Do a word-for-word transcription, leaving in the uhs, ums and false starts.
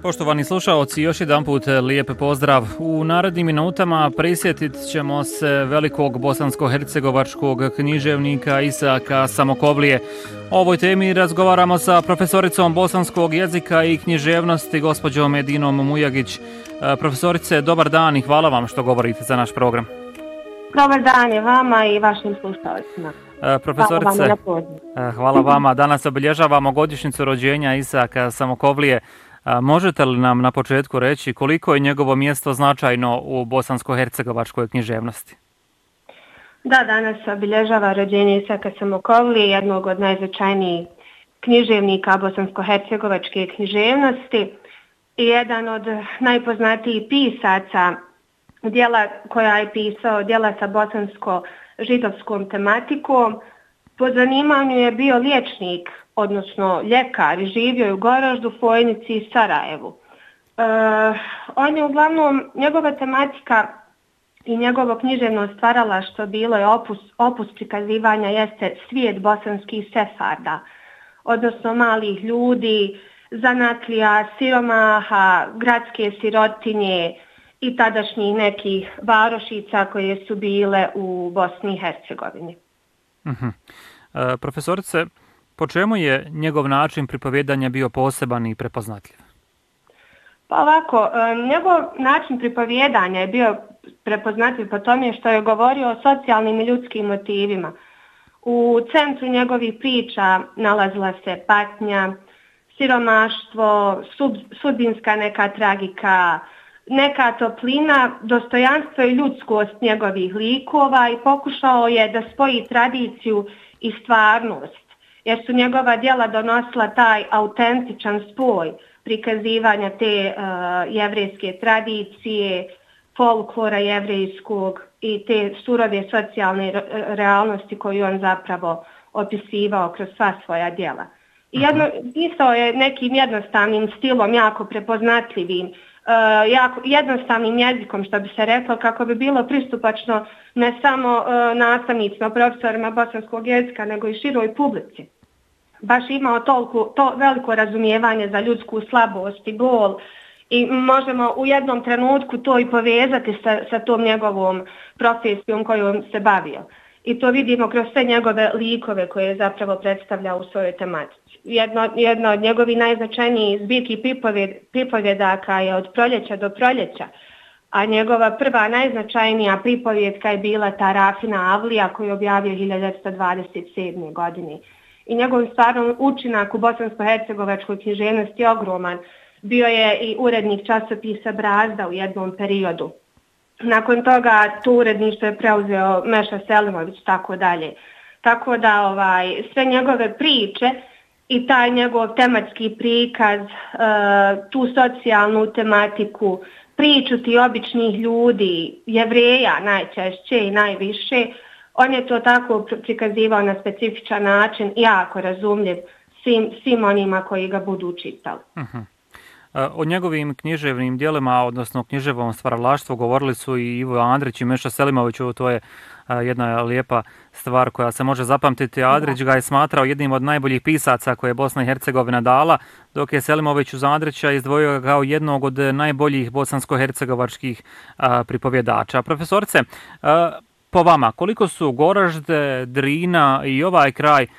Poštovani slušaoci, još jedan put lijep pozdrav. U narednim minutama prisjetit ćemo se velikog bosansko-hercegovačkog književnika Isaka Samokovlije. O ovoj temi razgovaramo sa profesoricom bosanskog jezika i književnosti, gospođom Edinom Mujagić. Profesorice, dobar dan i hvala vam što govorite za naš program. Dobar dan je vama i vašim slušalcima. Profesorice, hvala vama, hvala vama. Danas obilježavamo godišnjicu rođenja Isaka Samokovlije. Možete li nam na početku reći koliko je njegovo mjesto značajno u bosansko-hercegovačkoj književnosti? Da, danas obilježava rođenje Isaka Samokovlije, jednog od najznačajnijih književnika bosansko-hercegovačke književnosti i jedan od najpoznatijih pisaca djela koja je pisao djela sa bosansko-židovskom tematikom. Po zanimanju je bio liječnik, odnosno ljekar, živio je u Goraždu, Fojnici i Sarajevu. E, on je uglavnom, njegova tematika i njegovo književno stvaralaštvo bilo je opus, opus prikazivanja jeste svijet bosanskih sefarda, odnosno malih ljudi, zanatlija, siromaha, gradske sirotinje i tadašnjih nekih varošica koje su bile u Bosni i Hercegovini. Uh-huh. E, profesorice, po čemu je njegov način pripovjedanja bio poseban i prepoznatljiv? Pa ovako, njegov način pripovjedanja je bio prepoznatljiv po tome što je govorio o socijalnim i ljudskim motivima. U centru njegovih priča nalazila se patnja, siromaštvo, sub, sudbinska neka tragika, neka toplina, dostojanstvo i ljudskost njegovih likova i pokušao je da spoji tradiciju i stvarnost, jer su njegova djela donosila taj autentičan spoj prikazivanja te uh, jevrejske tradicije, folklora jevrejskog i te surove socijalne realnosti koju on zapravo opisivao kroz sva svoja djela. I jedno, pisao je nekim jednostavnim stilom, jako prepoznatljivim, uh, jako jednostavnim jezikom, što bi se reklo, kako bi bilo pristupačno ne samo uh, nastavnicima, profesorima bosanskog jezika, nego i široj publici. Baš imao toliko, to veliko razumijevanje za ljudsku slabost i bol i možemo u jednom trenutku to i povezati sa, sa tom njegovom profesijom kojom se bavio. I to vidimo kroz sve njegove likove koje je zapravo predstavljao u svojoj tematici. Jedno, jedno od njegovih najznačajnijih zbirki pripovjed, pripovjedaka je Od proljeća do proljeća, a njegova prva najznačajnija pripovjedka je bila Tarafina Avlija koju je objavio hiljadu devetsto dvadeset sedme. godine. I njegov stvarno učinak u bosansko-hercegovačkoj književnosti je ogroman. Bio je i urednik časopisa Brazda u jednom periodu. Nakon toga to uredništvo je preuzeo Meša Selimović, tako dalje. Tako da ovaj, sve njegove priče i taj njegov tematski prikaz, uh, tu socijalnu tematiku, priču ti običnih ljudi, Jevreja najčešće i najviše, on je to tako prikazivao na specifičan način, jako razumljiv svim, svim onima koji ga budu čitali. Uh-huh. O njegovim književnim djelima, odnosno književnom stvaralaštvu, govorili su i Ivo Andrić i Meša Selimović. To je jedna lijepa stvar koja se može zapamtiti. Andrić ga je smatrao jednim od najboljih pisaca koje je Bosna i Hercegovina dala, dok je Selimović uz Andrića izdvojio kao jednog od najboljih bosansko-hercegovačkih pripovjedača. Profesorice, po vama, koliko su Goražde, Drina i ovaj kraj